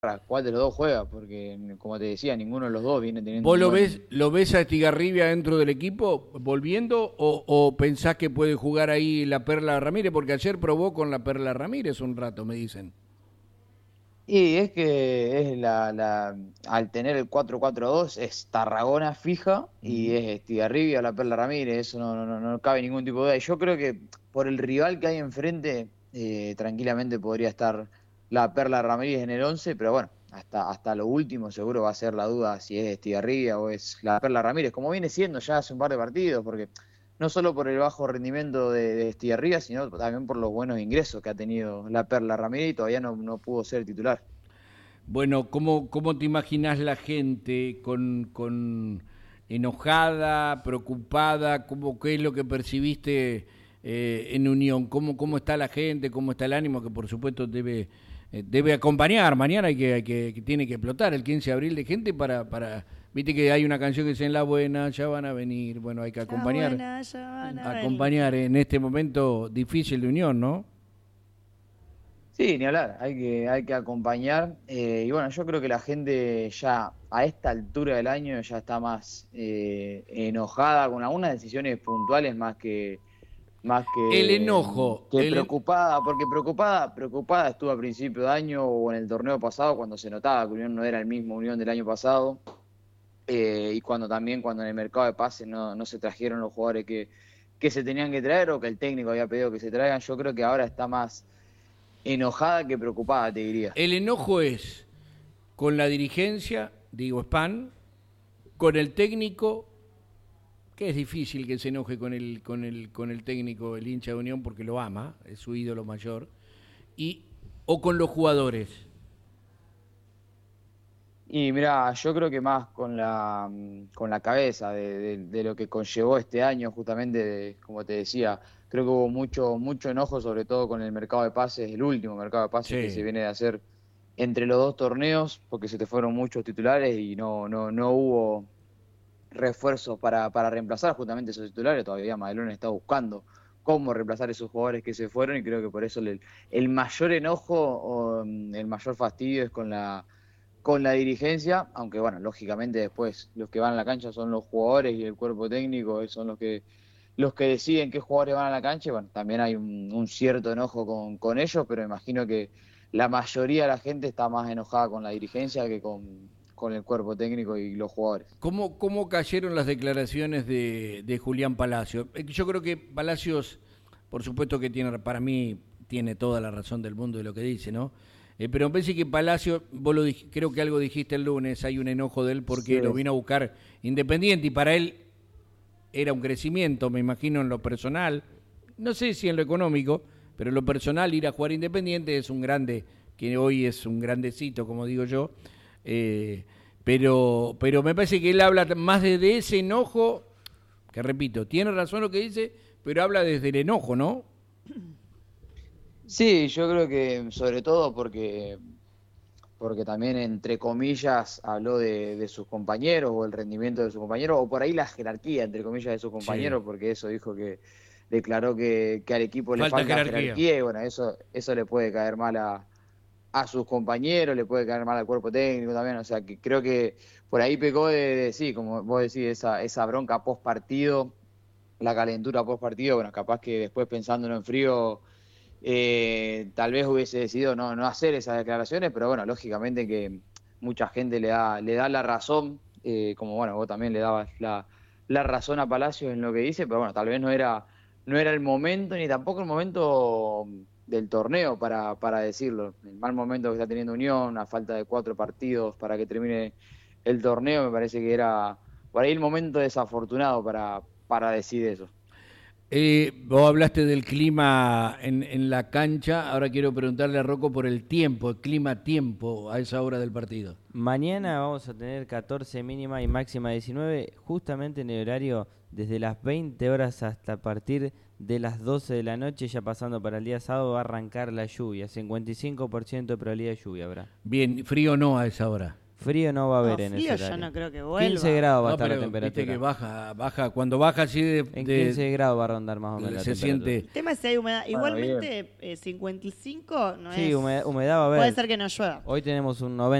cuál de los dos juega, porque como te decía, ninguno de los dos viene teniendo ¿Vos un buen... lo ves a Estigarribia dentro del equipo volviendo o pensás que puede jugar ahí la Perla Ramírez? Porque ayer probó con la Perla Ramírez un rato, me dicen. Y es que es al tener el 4-4-2 es Tarragona fija y Ujú. es Estigarribia la Perla Ramírez, eso no cabe ningún tipo de duda. Y yo creo que por el rival que hay enfrente, tranquilamente podría estar la Perla Ramírez en el 11, pero bueno, hasta lo último seguro va a ser la duda si es Estigarribia o es la Perla Ramírez, como viene siendo ya hace un par de partidos, porque no solo por el bajo rendimiento de Estigarribia, sino también por los buenos ingresos que ha tenido la Perla Ramírez y todavía no pudo ser titular. Bueno, ¿cómo te imaginas la gente con enojada, preocupada? ¿Qué es lo que percibiste en Unión? ¿Cómo está la gente? ¿Cómo está el ánimo? Que por supuesto debe acompañar. Mañana que tiene que explotar el 15 de abril de gente viste que hay una canción que dice en la buena, ya van a venir. Bueno, hay que Ya buena, ya van a venir. acompañar en este momento difícil de Unión, ¿no? Sí, ni hablar, hay que acompañar. Y bueno, yo creo que la gente ya a esta altura del año ya está más enojada con algunas decisiones puntuales más El enojo, que preocupada, porque preocupada estuvo a principio de año o en el torneo pasado cuando se notaba que Unión no era el mismo Unión del año pasado, y cuando en el mercado de pases no se trajeron los jugadores que se tenían que traer o que el técnico había pedido que se traigan. Yo creo que ahora está más enojada que preocupada, te diría. el enojo es con la dirigencia, digo Span, con el técnico, que es difícil que se enoje con el técnico, el hincha de Unión, porque lo ama, es su ídolo mayor, o con los jugadores. Y mira, yo creo que más con la cabeza de lo que conllevó este año, justamente, como te decía, creo que hubo mucho enojo, sobre todo con el mercado de pases, el último mercado de pases que se Sí. viene de hacer entre los dos torneos, porque se te fueron muchos titulares y no hubo refuerzos para reemplazar justamente esos titulares. Todavía Madelón está buscando cómo reemplazar esos jugadores que se fueron y creo que por eso el mayor enojo o el mayor fastidio es con la dirigencia, aunque bueno, lógicamente después los que van a la cancha son los jugadores y el cuerpo técnico son los que deciden qué jugadores van a la cancha, y bueno, también hay un cierto enojo con ellos, pero imagino que la mayoría de la gente está más enojada con la dirigencia que con el cuerpo técnico y los jugadores. ¿Cómo cayeron las declaraciones de Julián Palacio? Yo creo que Palacios, por supuesto que para mí, tiene toda la razón del mundo de lo que dice, ¿no? Pero me parece que Palacio, creo que algo dijiste el lunes, hay un enojo de él Sí, porque lo vino a buscar Independiente y para él era un crecimiento, me imagino, en lo personal, no sé si en lo económico, pero en lo personal ir a jugar Independiente es un grande, que hoy es un grandecito, como digo yo, eh, pero me parece que él habla más desde ese enojo, que repito, tiene razón lo que dice, pero habla desde el enojo, ¿no? sí, yo creo que sobre todo porque también, entre comillas, habló de sus compañeros o el rendimiento de sus compañeros, o por ahí la jerarquía, entre comillas, de sus Sí, compañeros, porque eso dijo que declaró que al equipo le falta falta jerarquía. jerarquía, y bueno, eso le puede caer mal a sus compañeros, le puede caer mal al cuerpo técnico también, o sea que creo que por ahí pecó sí, como vos decís, esa bronca post partido, la calentura post partido, bueno, capaz que después pensándolo en frío tal vez hubiese decidido no hacer esas declaraciones, pero bueno, lógicamente que mucha gente le da la razón, como bueno, vos también le dabas la razón a Palacios en lo que dice, pero bueno, tal vez no era el momento ni tampoco el momento del torneo para decirlo. El mal momento que está teniendo Unión, a falta de 4 partidos para que termine el torneo, me parece que era por ahí el momento desafortunado para decir eso. Vos hablaste del clima en la cancha, ahora quiero preguntarle a Rocco por el tiempo, el clima-tiempo a esa hora del partido. Mañana vamos a tener 14 mínima y máxima 19, justamente en el horario desde las 20 horas hasta a partir de las 12 de la noche, ya pasando para el día sábado, va a arrancar la lluvia. 55% de probabilidad de lluvia habrá. Bien, frío no a esa hora. Frío no va a haber en ese frío horario. yo no creo que vuelva. 15 grados va a No, estar la pero temperatura. viste que baja, cuando baja así En 15 grados va a rondar más o menos la se temperatura. siente. El tema es si hay humedad. Bueno, Igualmente, 55 no Sí, es... humedad va a haber. Puede ser que no llueva. Hoy tenemos un 90.